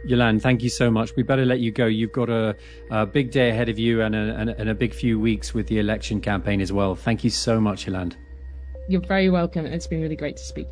Yolande, thank you so much. We better let you go. You've got a big day ahead of you and a big few weeks with the election campaign as well. Thank you so much, Yolande. You're very welcome. It's been really great to speak.